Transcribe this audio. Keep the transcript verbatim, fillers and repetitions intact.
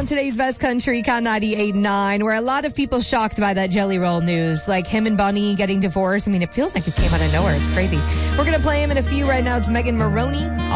on today's Best Country, Con ninety-eight point nine, where a lot of people shocked by that Jelly Roll news, like him and Bunny getting divorced. I mean, it feels like it came out of nowhere. It's crazy. We're going to play him in a few right now. It's Megan Maroney.